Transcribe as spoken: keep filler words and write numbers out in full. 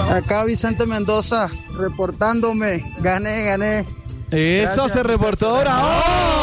Acá Vicente Mendoza, reportándome. Gané, gané. Eso. Gracias, se reportó ahora. ¡Oh!